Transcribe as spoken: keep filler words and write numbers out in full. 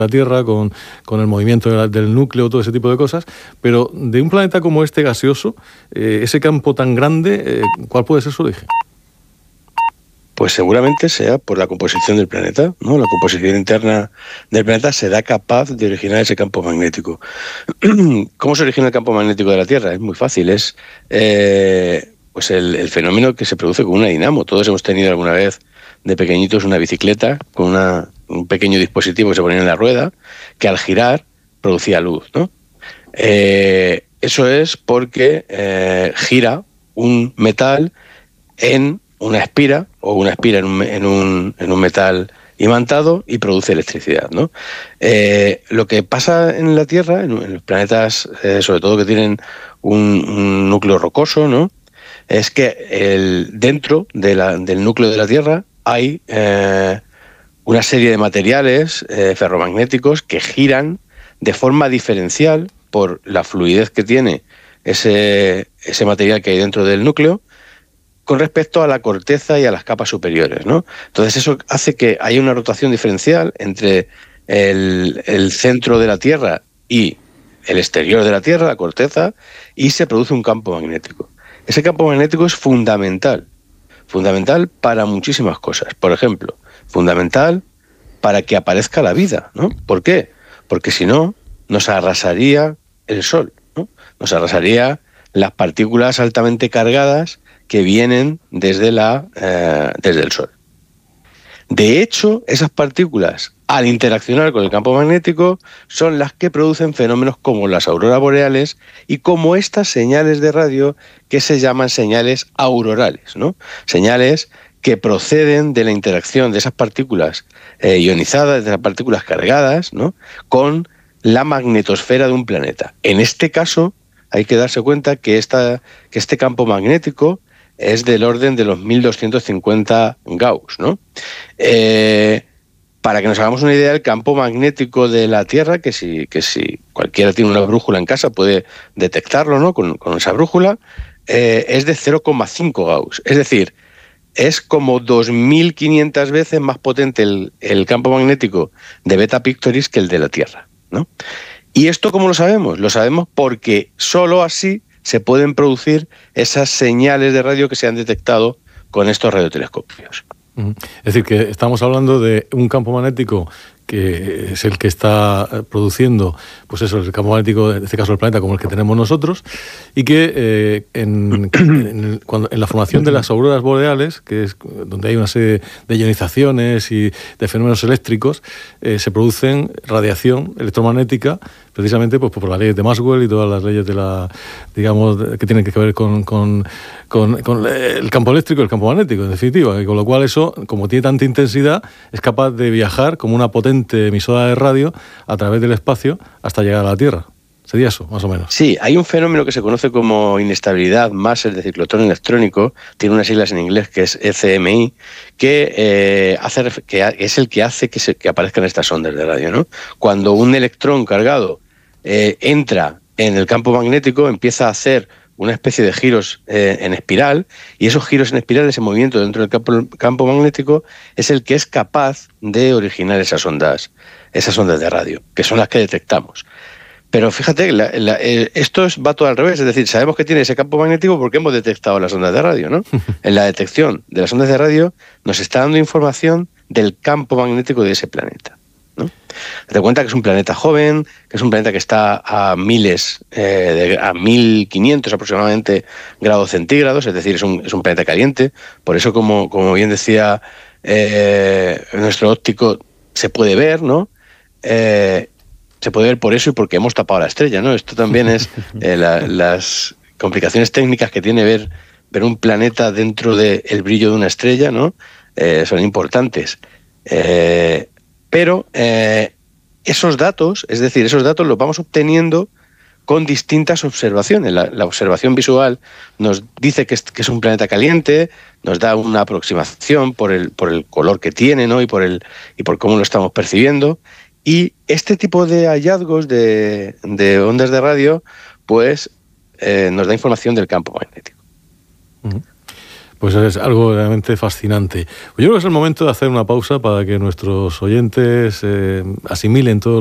la Tierra, con, con el movimiento de la, del núcleo, todo ese tipo de cosas, pero de un planeta como este gaseoso, eh, ese campo tan grande, eh, ¿cuál puede ser su origen? Pues seguramente sea por la composición del planeta, ¿no? La composición interna del planeta será capaz de originar ese campo magnético. ¿Cómo se origina el campo magnético de la Tierra? Es muy fácil, es eh, pues el, el fenómeno que se produce con una dinamo. Todos hemos tenido alguna vez de pequeñitos una bicicleta con una, un pequeño dispositivo que se ponía en la rueda, que al girar producía luz, ¿no? Eh, eso es porque eh, gira un metal en una espira o una espira en un, en un, en un metal imantado y produce electricidad, ¿no? Eh, lo que pasa en la Tierra, en, en los planetas, eh, sobre todo que tienen un, un núcleo rocoso, ¿no? Es que el, dentro de la, del núcleo de la Tierra hay eh, una serie de materiales eh, ferromagnéticos que giran de forma diferencial por la fluidez que tiene ese, ese material que hay dentro del núcleo con respecto a la corteza y a las capas superiores, ¿no? Entonces eso hace que haya una rotación diferencial entre el, el centro de la Tierra y el exterior de la Tierra, la corteza, y se produce un campo magnético. Ese campo magnético es fundamental, fundamental para muchísimas cosas. Por ejemplo, fundamental para que aparezca la vida, ¿no? ¿Por qué? Porque si no, nos arrasaría el Sol, ¿no? Nos arrasaría las partículas altamente cargadas que vienen desde, la, eh, desde el Sol. De hecho, esas partículas, al interaccionar con el campo magnético, son las que producen fenómenos como las auroras boreales y como estas señales de radio que se llaman señales aurorales, ¿no? Señales que proceden de la interacción de esas partículas eh, ionizadas, de esas partículas cargadas, ¿no? Con la magnetosfera de un planeta. En este caso, hay que darse cuenta que, esta, que este campo magnético es del orden de los mil doscientos cincuenta Gauss, ¿no? Eh, para que nos hagamos una idea, el campo magnético de la Tierra, que si, que si cualquiera tiene una brújula en casa puede detectarlo, ¿no? Con, con esa brújula, eh, es de cero coma cinco Gauss. Es decir, es como dos mil quinientas veces más potente el, el campo magnético de Beta Pictoris que el de la Tierra, ¿no? ¿Y esto cómo lo sabemos? Lo sabemos porque solo así se pueden producir esas señales de radio que se han detectado con estos radiotelescopios. Es decir, que estamos hablando de un campo magnético que es el que está produciendo, pues eso, el campo magnético, en este caso el planeta, como el que tenemos nosotros, y que eh, en, en, el, cuando, en la formación de las auroras boreales, que es donde hay una serie de ionizaciones y de fenómenos eléctricos, eh, se producen radiación electromagnética, precisamente pues, por las leyes de Maxwell y todas las leyes de la, digamos, que tienen que ver con, con, con, con el campo eléctrico y el campo magnético, en definitiva, y con lo cual eso, como tiene tanta intensidad, es capaz de viajar como una potente emisora de radio a través del espacio hasta llegar a la Tierra. ¿Sería eso, más o menos? Sí, hay un fenómeno que se conoce como inestabilidad Maser de ciclotrón electrónico, tiene unas siglas en inglés que es E C M I, que, eh, hace, que es el que hace que, se, que aparezcan estas ondas de radio, ¿no? Cuando un electrón cargado eh, entra en el campo magnético, empieza a hacer una especie de giros eh, en espiral, y esos giros en espiral, ese movimiento dentro del campo, campo magnético, es el que es capaz de originar esas ondas, esas ondas de radio, que son las que detectamos. Pero fíjate, la, la, eh, esto es, va todo al revés, es decir, sabemos que tiene ese campo magnético porque hemos detectado las ondas de radio, ¿no? En la detección de las ondas de radio nos está dando información del campo magnético de ese planeta, ¿no? Te cuenta que es un planeta joven, que es un planeta que está a miles, eh, de, a mil quinientos aproximadamente grados centígrados, es decir, es un, es un planeta caliente. Por eso, como, como bien decía eh, nuestro óptico, se puede ver, ¿no? Eh, se puede ver por eso y porque hemos tapado la estrella, ¿no? Esto también es eh, la, las complicaciones técnicas que tiene ver, ver un planeta dentro del brillo de una estrella, ¿no? Eh, son importantes. Eh, Pero eh, esos datos, es decir, esos datos los vamos obteniendo con distintas observaciones. La, la observación visual nos dice que es, que es un planeta caliente, nos da una aproximación por el, por el color que tiene, ¿no? y, por el, y por cómo lo estamos percibiendo. Y este tipo de hallazgos de, de ondas de radio, pues eh, nos da información del campo magnético. Uh-huh. Pues es algo realmente fascinante. Yo creo que es el momento de hacer una pausa para que nuestros oyentes eh, asimilen todo